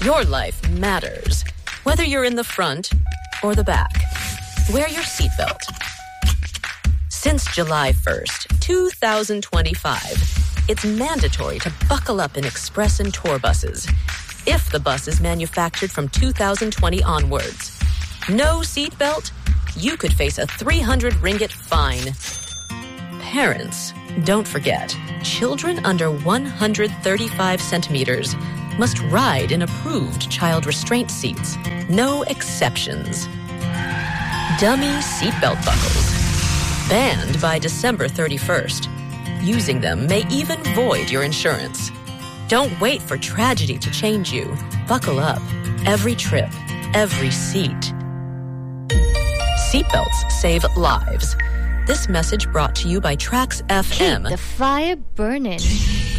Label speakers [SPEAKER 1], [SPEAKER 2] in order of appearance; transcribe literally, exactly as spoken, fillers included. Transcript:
[SPEAKER 1] Your life matters, whether you're in the front or the back. Wear your seatbelt. Since July first, two thousand twenty-five, it's mandatory to buckle up in express and tour buses if the bus is manufactured from two thousand twenty onwards. No seatbelt? You could face a three hundred ringgit fine. Parents, don't forget, children under one hundred thirty-five centimeters must ride in approved child restraint seats. No exceptions. Dummy seatbelt buckles. Banned by December thirty-first. Using them may even void your insurance. Don't wait for tragedy to change you. Buckle up. Every trip, every seat. Seatbelts save lives. This message brought to you by Trax F M.
[SPEAKER 2] Keep the fire burning.